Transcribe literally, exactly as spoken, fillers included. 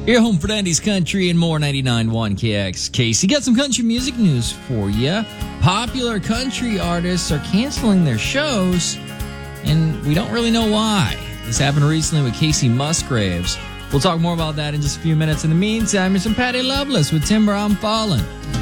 Your home for nineties country and more. Ninety-nine point one K X K C. Got some country music news for you. Popular country artists are canceling their shows, and we don't really know why. This happened recently with Casey Musgraves. We'll talk more about that in just a few minutes. In the meantime, here's some Patty Loveless with Timber I'm Falling.